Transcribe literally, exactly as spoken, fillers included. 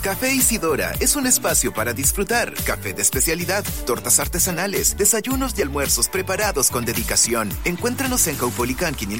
Café Isidora es un espacio para disfrutar. Café de especialidad, tortas artesanales, desayunos y almuerzos preparados con dedicación. Encuéntranos en Caupolicán quinientos